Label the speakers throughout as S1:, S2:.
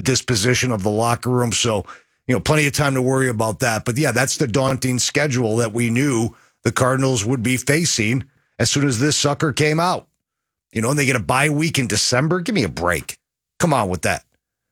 S1: disposition of the locker room. So, plenty of time to worry about that. But yeah, that's the daunting schedule that we knew the Cardinals would be facing as soon as this sucker came out. And they get a bye week in December. Give me a break. Come on with that.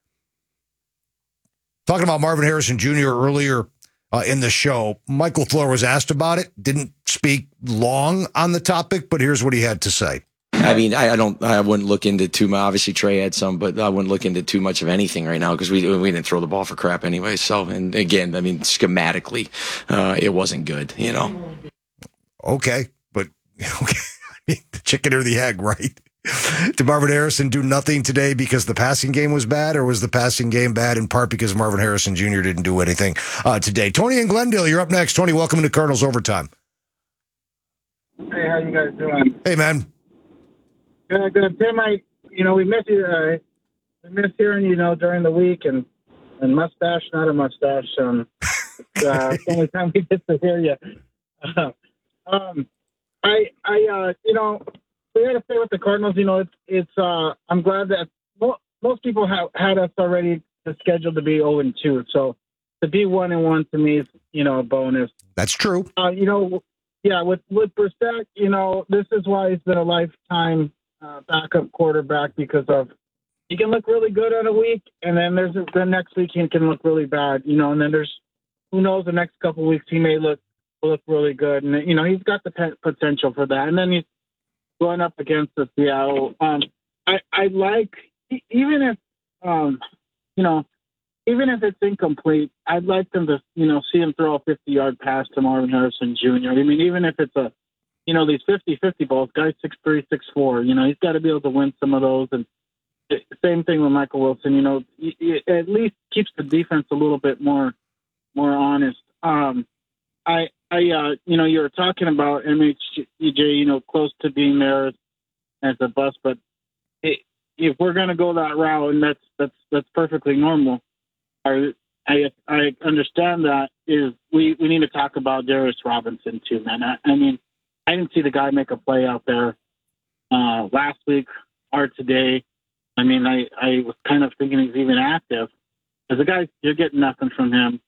S1: Talking about Marvin Harrison Jr. earlier in the show, Michael Flohr was asked about it. Didn't speak long on the topic, but here's what he had to say.
S2: I mean, I wouldn't look into too much. Obviously, Trey had some, but I wouldn't look into too much of anything right now because we didn't throw the ball for crap anyway. So, and again, I mean, schematically, it wasn't good,
S1: Okay, but the chicken or the egg, right? Did Marvin Harrison do nothing today because the passing game was bad, or was the passing game bad in part because Marvin Harrison Jr. didn't do anything today? Tony in Glendale, you're up next. Tony, welcome to Cardinals Overtime.
S3: Hey, how you guys doing?
S1: Hey, man.
S3: Good. Tim, we miss you. We miss hearing you, during the week, and mustache, not a mustache. It's the only time we get to hear you. We got to stay with the Cardinals. I'm glad that most people had us already scheduled to be 0-2. So to be 1-1 to me is, a bonus.
S1: That's true.
S3: Yeah, with Brissett, this is why he's been a lifetime backup quarterback, because he can look really good on a week, and then there's the next week he can look really bad, and then there's, who knows, the next couple of weeks he may look really good, and he's got the potential for that. And then he's going up against the Seattle. I like, even if it's incomplete, I'd like them to see him throw a 50-yard pass to Marvin Harrison Jr. I mean, even if it's these 50-50 balls, guys 6'3", 6'4", he's got to be able to win some of those. And same thing with Michael Wilson, it at least keeps the defense a little bit more honest. You were talking about MHJ, close to being there as a bust, but if we're going to go that route, and that's perfectly normal. I understand that we need to talk about Darius Robinson too, man. I mean, I didn't see the guy make a play out there last week or today. I mean, I was kind of thinking he's even active. As a guy, you're getting nothing from him.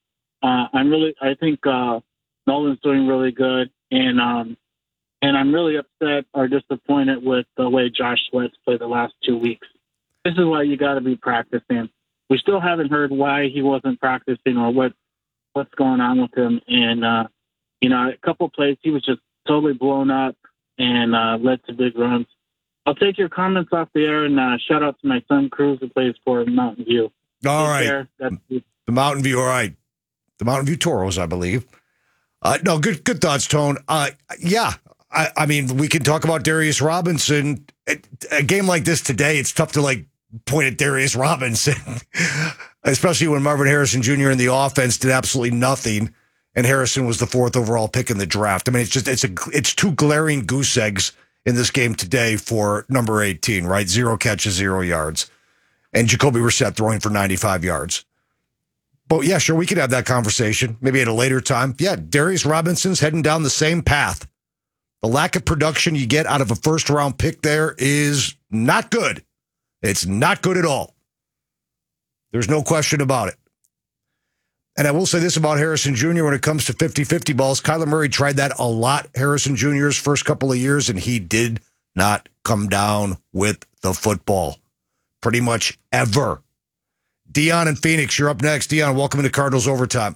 S3: I think Nolan's doing really good, and I'm really upset or disappointed with the way Josh Sweat's played the last 2 weeks. This is why you got to be practicing. We still haven't heard why he wasn't practicing or what's going on with him. And a couple of plays he was just totally blown up and led to big runs. I'll take your comments off the air, and shout out to my son Cruz, who plays for Mountain View.
S1: All right, the Mountain View. All right, the Mountain View Toros, I believe. No, good thoughts, Tone. Yeah, I mean, we can talk about Darius Robinson. A game like this today, it's tough to point at Darius Robinson, especially when Marvin Harrison Jr. in the offense did absolutely nothing, and Harrison was the 4th overall pick in the draft. I mean, it's two glaring goose eggs in this game today for number 18, right? 0 catches, 0 yards, and Jacoby Brissett throwing for 95 yards. But yeah, sure, we could have that conversation maybe at a later time. Yeah, Darius Robinson's heading down the same path. The lack of production you get out of a first-round pick there is not good. It's not good at all. There's no question about it. And I will say this about Harrison Jr. when it comes to 50-50 balls. Kyler Murray tried that a lot, Harrison Jr.'s first couple of years, and he did not come down with the football. Pretty much ever. Dion in Phoenix, you're up next. Dion, welcome to Cardinals Overtime.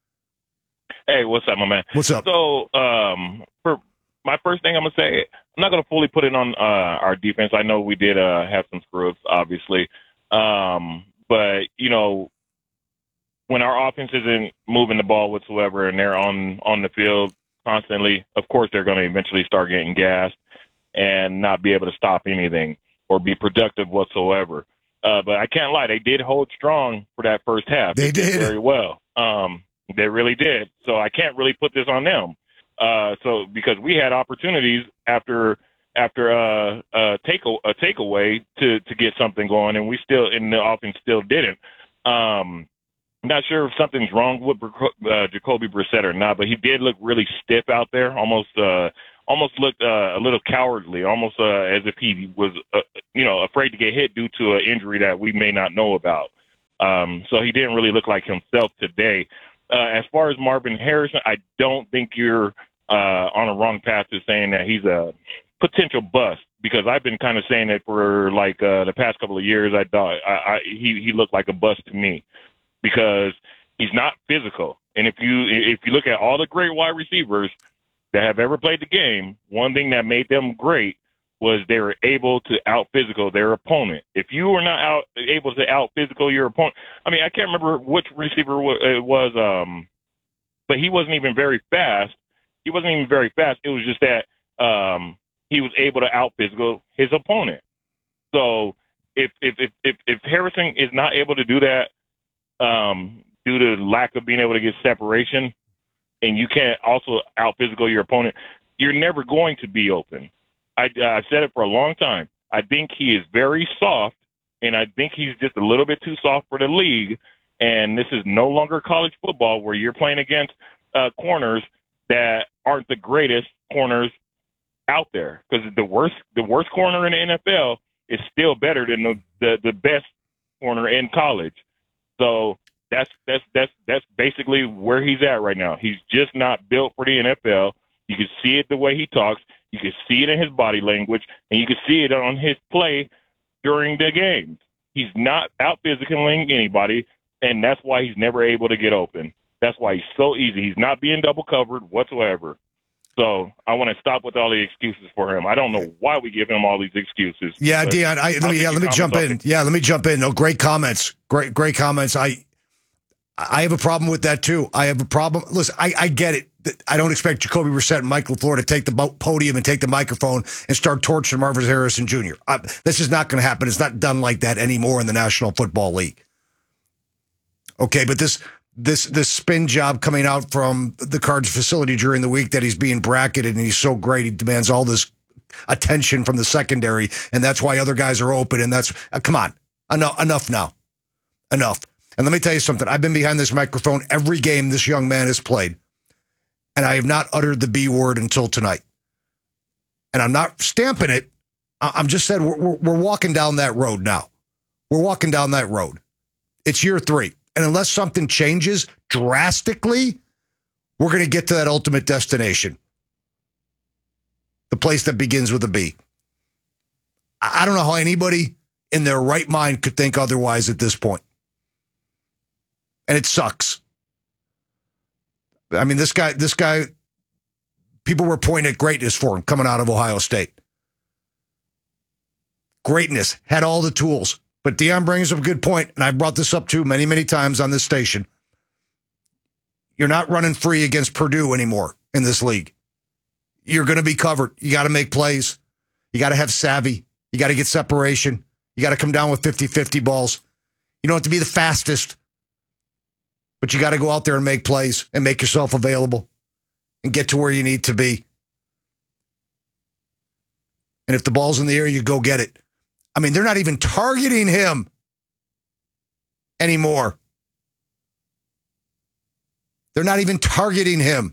S4: Hey, what's up, my man?
S1: What's up?
S4: So, for my first thing I'm going to say, I'm not going to fully put it on our defense. I know we did have some screw-ups, obviously. But, when our offense isn't moving the ball whatsoever and they're on the field constantly, of course they're going to eventually start getting gassed and not be able to stop anything or be productive whatsoever. But I can't lie, they did hold strong for that first half.
S1: They did
S4: very well. They really did. So I can't really put this on them. Because we had opportunities after a takeaway to get something going, and the offense still didn't. I'm not sure if something's wrong with Jacoby Brissett or not, but he did look really stiff out there, almost looked a little cowardly, almost as if he was, afraid to get hit due to an injury that we may not know about. So he didn't really look like himself today. As far as Marvin Harrison, I don't think you're on a wrong path to saying that he's a potential bust, because I've been kind of saying it for like the past couple of years. I thought he looked like a bust to me because he's not physical. And if you look at all the great wide receivers that have ever played the game, one thing that made them great was they were able to out-physical their opponent. If you were not able to out-physical your opponent, I mean, I can't remember which receiver it was, but he wasn't even very fast. It was just that he was able to out-physical his opponent. So if Harrison is not able to do that due to lack of being able to get separation, and you can't also out-physical your opponent, you're never going to be open. I've said it for a long time. I think he is very soft, and I think he's just a little bit too soft for the league. And this is no longer college football where you're playing against corners that aren't the greatest corners out there. Because the worst corner in the NFL is still better than the best corner in college. So that's basically where he's at right now. He's just not built for the NFL. You can see it the way he talks. You can see it in his body language, and you can see it on his play during the games. He's not out-physicaling anybody, and that's why he's never able to get open. That's why he's so easy. He's not being double covered whatsoever. So I want to stop with all the excuses for him. I don't know why we give him all these excuses.
S1: Yeah, Dion, let me jump in. Yeah, let me jump in. No, great comments. Great comments. I have a problem with that, too. I have a problem. Listen, I get it. I don't expect Jacoby Brissett and Mike LaFleur to take the podium and take the microphone and start torching Marvin Harrison Jr. This is not going to happen. It's not done like that anymore in the National Football League. Okay, but this spin job coming out from the Cards facility during the week that he's being bracketed and he's so great, he demands all this attention from the secondary, and that's why other guys are open, and that's, come on, enough now. Enough. And let me tell you something. I've been behind this microphone every game this young man has played, and I have not uttered the B word until tonight. And I'm not stamping it. I'm just saying we're walking down that road now. We're walking down that road. It's year 3. And unless something changes drastically, we're going to get to that ultimate destination. The place that begins with a B. I don't know how anybody in their right mind could think otherwise at this point. And it sucks. I mean, this guy, people were pointing at greatness for him coming out of Ohio State. Greatness, had all the tools. But Dion brings up a good point, and I brought this up too many, many times on this station. You're not running free against Purdue anymore in this league. You're going to be covered. You got to make plays. You got to have savvy. You got to get separation. You got to come down with 50-50 balls. You don't have to be the fastest, but you got to go out there and make plays and make yourself available and get to where you need to be. And if the ball's in the air, you go get it. I mean, they're not even targeting him anymore. They're not even targeting him.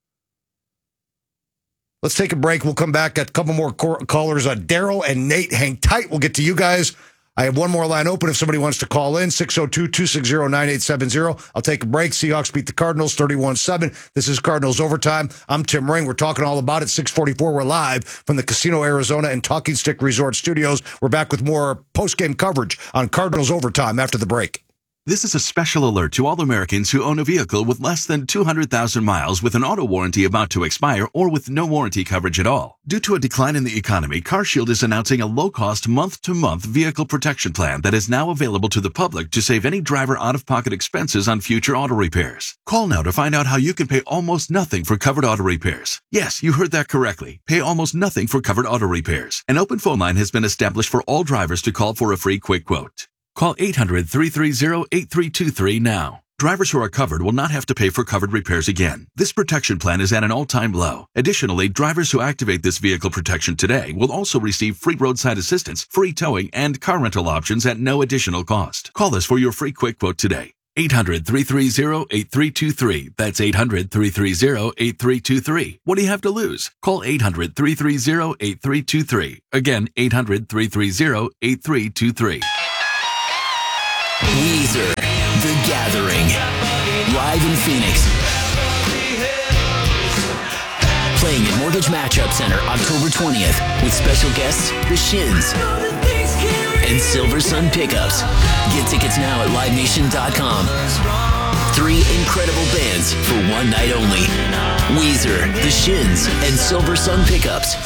S1: Let's take a break. We'll come back. Got a couple more callers. Daryl and Nate, hang tight. We'll get to you guys. I have one more line open if somebody wants to call in, 602-260-9870. I'll take a break. Seahawks beat the Cardinals 31-7. This is Cardinals Overtime. I'm Tim Ring. We're talking all about it. 644. We're live from the Casino Arizona and Talking Stick Resort Studios. We're back with more post-game coverage on Cardinals Overtime after the break.
S5: This is a special alert to all Americans who own a vehicle with less than 200,000 miles with an auto warranty about to expire or with no warranty coverage at all. Due to a decline in the economy, CarShield is announcing a low-cost month-to-month vehicle protection plan that is now available to the public to save any driver out-of-pocket expenses on future auto repairs. Call now to find out how you can pay almost nothing for covered auto repairs. Yes, you heard that correctly. Pay almost nothing for covered auto repairs. An open phone line has been established for all drivers to call for a free quick quote. Call 800-330-8323 now. Drivers who are covered will not have to pay for covered repairs again. This protection plan is at an all-time low. Additionally, drivers who activate this vehicle protection today will also receive free roadside assistance, free towing, and car rental options at no additional cost. Call us for your free quick quote today. 800-330-8323. That's 800-330-8323. What do you have to lose? Call 800-330-8323. Again, 800-330-8323.
S6: Weezer Gathering. Live in Phoenix. Playing at Mortgage Matchup Center October 20th with special guests, The Shins and Silver Sun Pickups. Get tickets now at livenation.com. 3 incredible bands for one night only. Weezer, The Shins, and Silver Sun Pickups.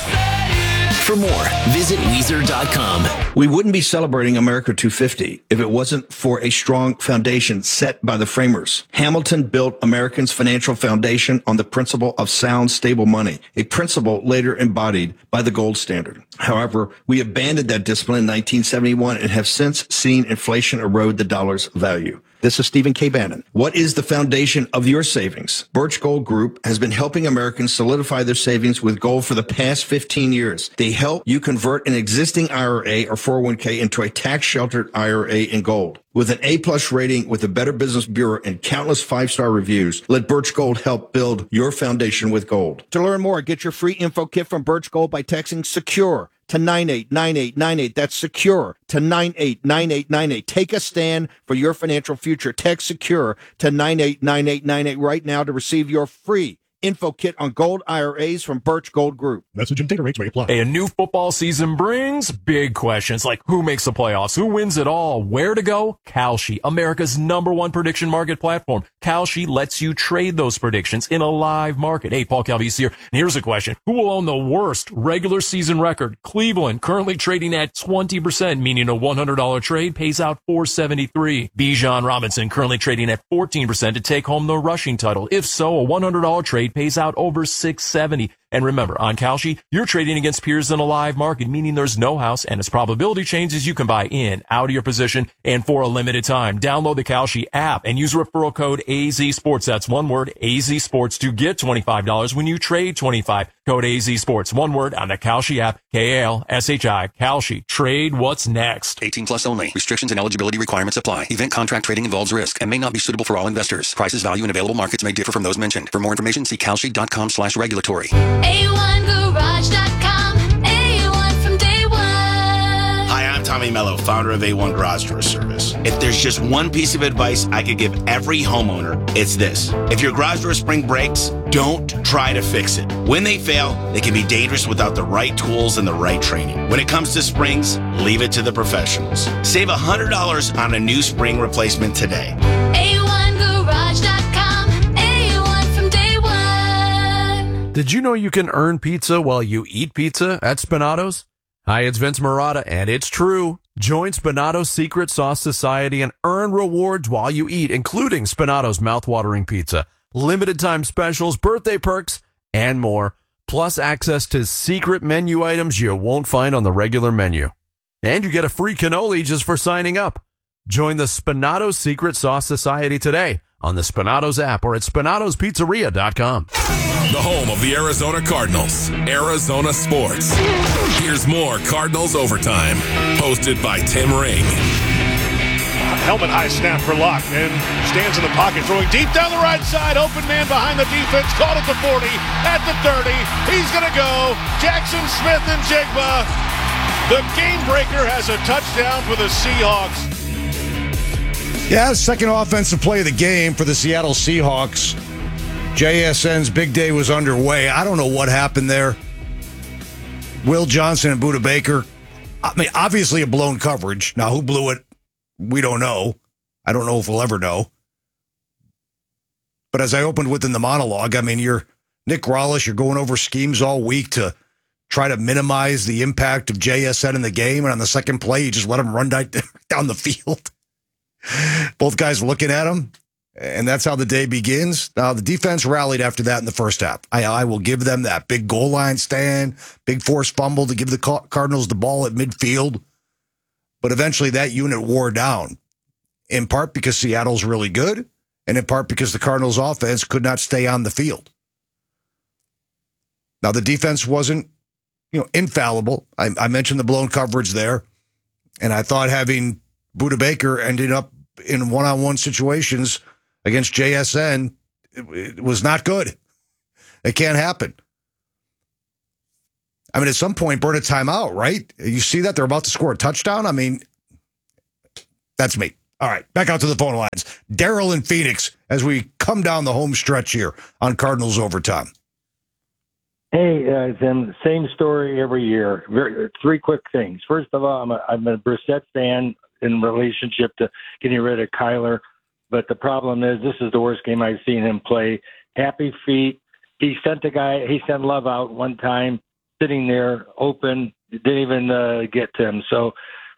S6: For more, visit Weezer.com.
S7: We wouldn't be celebrating America 250 if it wasn't for a strong foundation set by the framers. Hamilton built Americans' financial foundation on the principle of sound, stable money, a principle later embodied by the gold standard. However, we abandoned that discipline in 1971 and have since seen inflation erode the dollar's value. This is Stephen K. Bannon. What is the foundation of your savings? Birch Gold Group has been helping Americans solidify their savings with gold for the past 15 years. They help you convert an existing IRA or 401k into a tax-sheltered IRA in gold. With an A-plus rating with the Better Business Bureau and countless 5-star reviews, let Birch Gold help build your foundation with gold. To learn more, get your free info kit from Birch Gold by texting SECURE to 989898. That's SECURE to 989898. Take a stand for your financial future. Text SECURE to 989898 right now to receive your free info kit on gold IRAs from Birch Gold Group.
S8: Message and data rates may apply.
S9: A new football season brings big questions like who makes the playoffs, who wins it all, where to go. Kalshi, America's #1 prediction market platform. Kalshi lets you trade those predictions in a live market. Hey, Paul Calvisi here. And here's a question. Who will own the worst regular season record? Cleveland, currently trading at 20%, meaning a $100 trade pays out $473. Bijan Robinson, currently trading at 14% to take home the rushing title. If so, a $100 trade pays out over $670. And remember, on Kalshi, you're trading against peers in a live market, meaning there's no house, and as probability changes, you can buy in, out of your position, and for a limited time. Download the Kalshi app and use referral code AZSports. That's one word, AZSports, to get $25 when you trade 25. Code AZSports, one word, on the Kalshi app, KALSHI, Kalshi. Trade what's next.
S10: 18 plus only. Restrictions and eligibility requirements apply. Event contract trading involves risk and may not be suitable for all investors. Prices, value, and available markets may differ from those mentioned. For more information, see kalshi.com/regulatory.
S11: A1Garage.com. A1 from day one.
S12: Hi, I'm Tommy Mello, founder of A1 Garage Door Service. If there's just one piece of advice I could give every homeowner, it's this. If your garage door spring breaks, don't try to fix it. When they fail, they can be dangerous without the right tools and the right training. When it comes to springs, leave it to the professionals. Save $100 on a new spring replacement today.
S11: A1Garage.com. A1 from day one.
S13: Did you know you can earn pizza while you eat pizza at Spinato's? Hi, it's Vince Marotta, and it's true. Join Spinato's Secret Sauce Society and earn rewards while you eat, including Spinato's mouthwatering pizza, limited time specials, birthday perks, and more, plus access to secret menu items you won't find on the regular menu. And you get a free cannoli just for signing up. Join the Spinato's Secret Sauce Society today on the Spinato's app or at SpinatosPizzeria.com.
S14: The home of the Arizona Cardinals, Arizona Sports. Here's more Cardinals Overtime, hosted by Tim Ring.
S8: Helmet high snap for Locke and stands in the pocket, throwing deep down the right side. Open man behind the defense, caught at the 40, at the 30. He's going to go. Jackson Smith and Jigba. The game breaker has a touchdown for the Seahawks.
S1: Yeah, second offensive play of the game for the Seattle Seahawks. JSN's big day was underway. I don't know what happened there. Will Johnson and Budda Baker. I mean, obviously a blown coverage. Now, who blew it? We don't know. I don't know if we'll ever know. But as I opened with in the monologue, I mean, you're Nick Rawlis, you're going over schemes all week to try to minimize the impact of JSN in the game. And on the second play, you just let him run down the field. Both guys looking at him, and that's how the day begins. Now, the defense rallied after that in the first half. I will give them that. Big goal line stand, big forced fumble to give the Cardinals the ball at midfield. But eventually that unit wore down, in part because Seattle's really good, and in part because the Cardinals' offense could not stay on the field. Now, the defense wasn't, infallible. I mentioned the blown coverage there, and I thought having Budda Baker ended up in one-on-one situations against JSN, it was not good. It can't happen. I mean, at some point, burn a timeout, right? You see that? They're about to score a touchdown? I mean, that's me. All right, back out to the phone lines. Daryl in Phoenix, as we come down the home stretch here on Cardinals Overtime.
S15: Hey, Tim, same story every year. Three quick things. First of all, I'm a Brissett fan in relationship to getting rid of Kyler, but the problem is this is the worst game I've seen him play. Happy feet. He sent Love out one time, sitting there open, didn't even get to him. So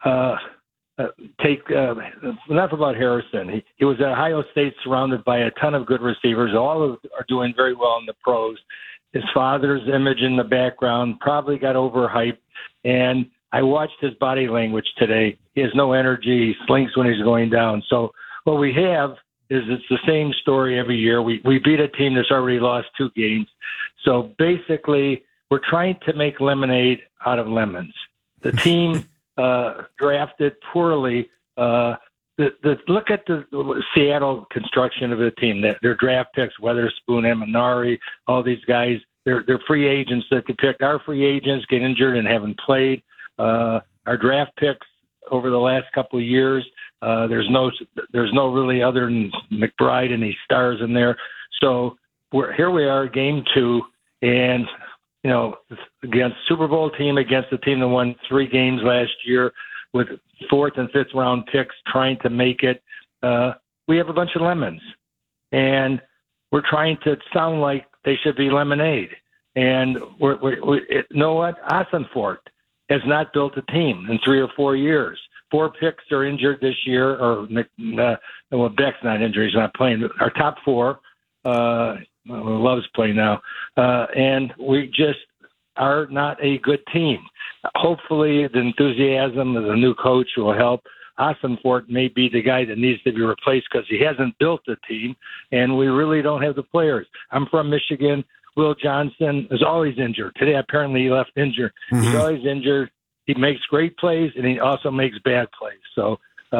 S15: enough about Harrison. He was at Ohio State surrounded by a ton of good receivers. All of them are doing very well in the pros. His father's image in the background probably got overhyped. And I watched his body language today. He has no energy. He slinks when he's going down. So what we have is it's the same story every year. We beat a team that's already lost 2 games. So basically, we're trying to make lemonade out of lemons. The team drafted poorly. Look at the Seattle construction of the team. Their draft picks, Weatherspoon, Eminari, all these guys, they're free agents that could pick. Our free agents get injured and haven't played. Our draft picks over the last couple of years, there's no really other than McBride and these stars in there. So here we are, game 2, and against Super Bowl team, against the team that won 3 games last year with 4th and 5th round picks trying to make it. We have a bunch of lemons, and we're trying to sound like they should be lemonade. And you know what? Ossenfort has not built a team in 3 or 4 years. 4 picks are injured this year, or Beck's not injured; he's not playing. Our top 4, Love's playing now, and we just are not a good team. Hopefully, the enthusiasm of the new coach will help. Ossenfort may be the guy that needs to be replaced because he hasn't built a team, and we really don't have the players. I'm from Michigan. Will Johnson is always injured. Today, apparently, he left injured. Mm-hmm. He's always injured. He makes great plays, and he also makes bad plays. So,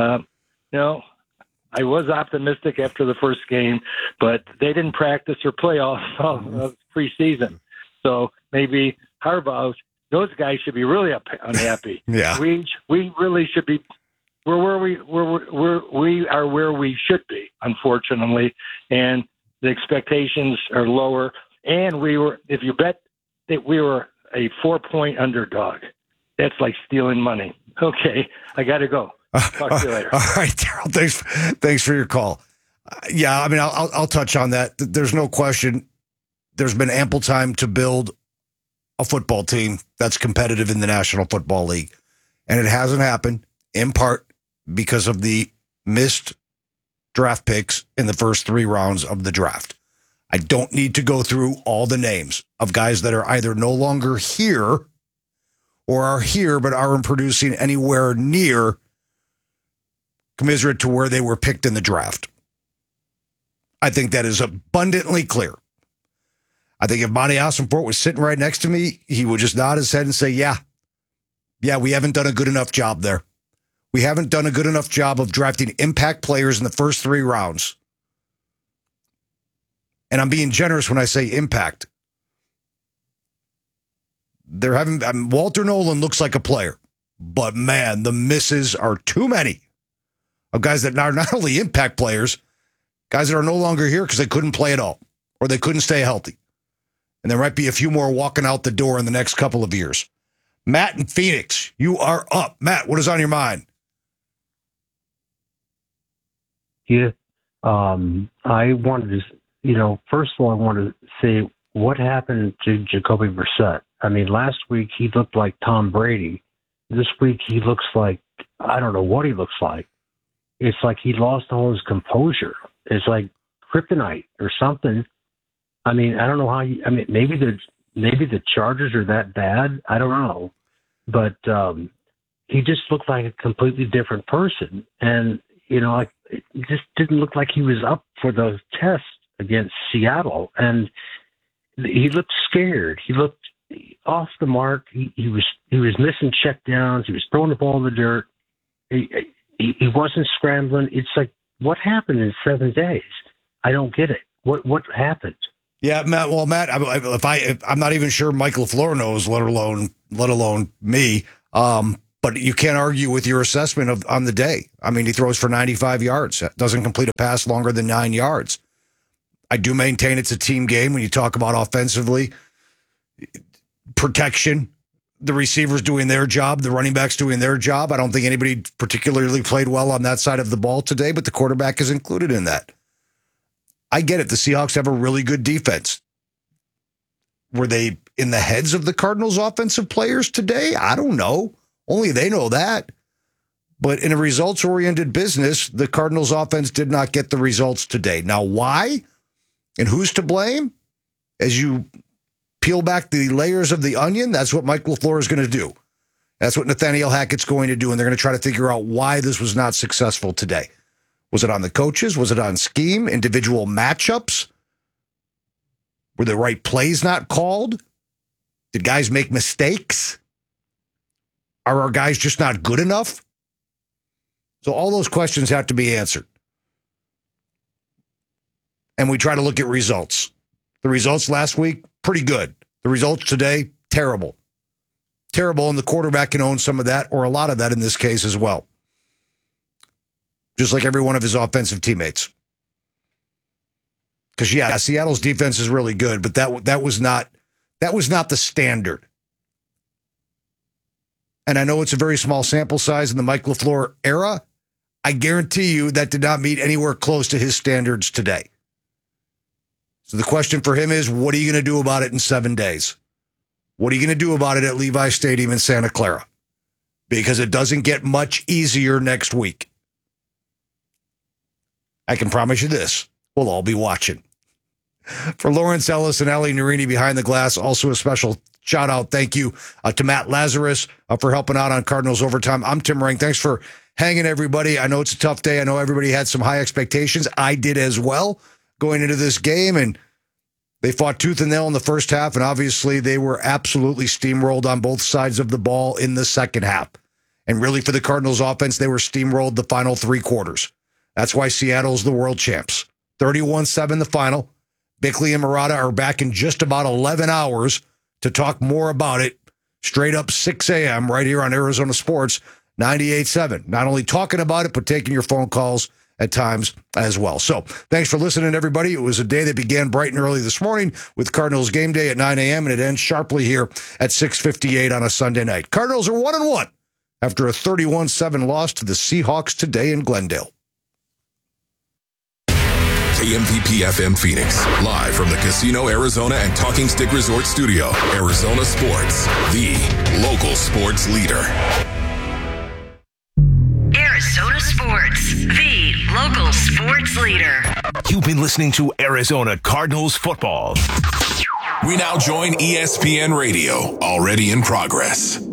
S15: I was optimistic after the first game, but they didn't practice or play all preseason. So maybe Harbaugh, those guys should be really unhappy.
S1: Yeah,
S15: we really should be. We are where we should be, unfortunately, and the expectations are lower. And if you bet that we were a 4-point underdog, that's like stealing money. Okay, I got to go. Talk to you later.
S1: All right, Daryl. Thanks for your call. Yeah, I mean, I'll touch on that. There's no question. There's been ample time to build a football team that's competitive in the National Football League, and it hasn't happened in part because of the missed draft picks in the first 3 rounds of the draft. I don't need to go through all the names of guys that are either no longer here or are here but aren't producing anywhere near commensurate to where they were picked in the draft. I think that is abundantly clear. I think if Monty Ossenfort was sitting right next to me, he would just nod his head and say, yeah, we haven't done a good enough job there. We haven't done a good enough job of drafting impact players in the first 3 rounds. And I'm being generous when I say impact. Walter Nolan looks like a player, but man, the misses are too many of guys that are not only impact players, guys that are no longer here because they couldn't play at all or they couldn't stay healthy. And there might be a few more walking out the door in the next couple of years. Matt in Phoenix, you are up. Matt, what is on your mind?
S16: Yeah, I wanted to, first of all, I wanted to say what happened to Jacoby Brissett. I mean, last week he looked like Tom Brady. This week he looks like, I don't know what he looks like. It's like he lost all his composure. It's like kryptonite or something. I mean, I don't know how maybe the Chargers are that bad. I don't know. But he just looked like a completely different person. And, it just didn't look like he was up for the test against Seattle. And he looked scared. He looked off the mark. He was missing checkdowns. He was throwing the ball in the dirt. He wasn't scrambling. It's like, what happened in 7 days? I don't get it. What happened?
S1: Yeah, Matt. Well, Matt, I'm not even sure Mike LaFleur knows, let alone me. But you can't argue with your assessment on the day. I mean, he throws for 95 yards, doesn't complete a pass longer than 9 yards. I do maintain it's a team game when you talk about offensively. Protection, the receivers doing their job, the running backs doing their job. I don't think anybody particularly played well on that side of the ball today, but the quarterback is included in that. I get it. The Seahawks have a really good defense. Were they in the heads of the Cardinals' offensive players today? I don't know. Only they know that. But in a results-oriented business, the Cardinals' offense did not get the results today. Now, why? And who's to blame? As you peel back the layers of the onion, that's what Mike LaFleur is going to do. That's what Nathaniel Hackett's going to do, and they're going to try to figure out why this was not successful today. Was it on the coaches? Was it on scheme? Individual matchups? Were the right plays not called? Did guys make mistakes? Are our guys just not good enough? So all those questions have to be answered. And we try to look at results. The results last week, pretty good. The results today, terrible. Terrible, and the quarterback can own some of that, or a lot of that in this case as well. Just like every one of his offensive teammates. Because, yeah, Seattle's defense is really good, but that was not the standard. And I know it's a very small sample size in the Mike LaFleur era. I guarantee you that did not meet anywhere close to his standards today. So the question for him is, what are you going to do about it in 7 days? What are you going to do about it at Levi Stadium in Santa Clara? Because it doesn't get much easier next week. I can promise you this. We'll all be watching. For Lawrence Ellis and Ali Narini behind the glass, also a special shout out. Thank you to Matt Lazarus for helping out on Cardinals Overtime. I'm Tim Ring. Thanks for hanging, everybody. I know it's a tough day. I know everybody had some high expectations. I did as well going into this game, and they fought tooth and nail in the first half, and obviously they were absolutely steamrolled on both sides of the ball in the second half. And really for the Cardinals offense, they were steamrolled the final 3 quarters. That's why Seattle's the world champs. 31-7 the final. Bickley and Murata are back in just about 11 hours to talk more about it. Straight up 6 a.m. right here on Arizona Sports 98.7. Not only talking about it, but taking your phone calls at times as well. So thanks for listening, everybody. It was a day that began bright and early this morning with Cardinals game day at 9 a.m. and it ends sharply here at 6:58 on a Sunday night. Cardinals are 1-1 after a 31-7 loss to the Seahawks today in Glendale.
S14: KMPP FM Phoenix, live from the Casino Arizona and Talking Stick Resort Studio. Arizona Sports, the local sports leader.
S17: Arizona Sports, the local sports leader.
S18: You've been listening to Arizona Cardinals football.
S14: We now join ESPN Radio, already in progress.